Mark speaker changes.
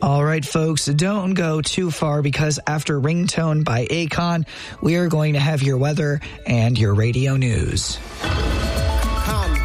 Speaker 1: All right, folks, don't go too far because after Ringtone by Akon, we are going to have your weather and your radio news.
Speaker 2: Come